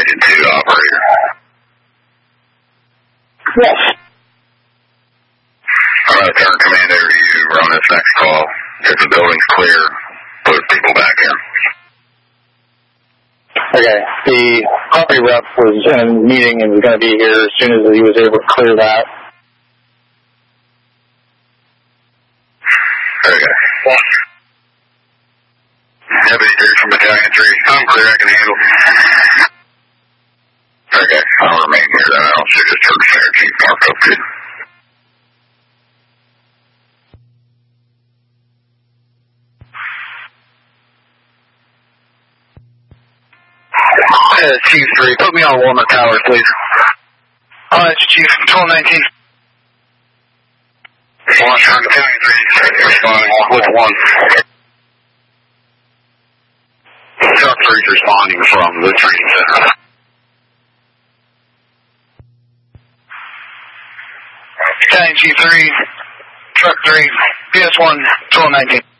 Engine 2 operator. Yes. I'm going to turn command over to you on this next call. If the building's clear, put people back in. Okay. The property rep was in a meeting and was going to be here as soon as he was able to clear that. Okay. Deputy 3 from Battalion 3. I'm clear, I can handle. Okay, I'll remain here then. I'll shoot this turn fire chief marked up good. Chief 3, put me on Walnut Towers, please. It's Chief 1219. One, turn Battalion 3, responding with 1. Truck 3's responding from the training center. Battalion Chief 3, Truck 3, PS1, 1219.